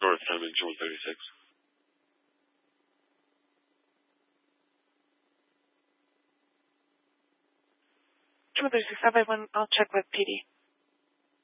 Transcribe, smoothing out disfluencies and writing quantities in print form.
North Hammond, 136. 236, I'll check with PD.